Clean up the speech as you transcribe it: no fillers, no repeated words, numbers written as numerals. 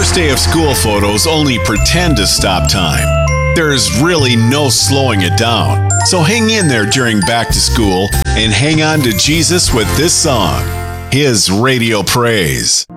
first day of school photos only pretend to stop time. There's really no slowing it down. So hang in there during back to school and hang on to Jesus with this song, His Radio Praise.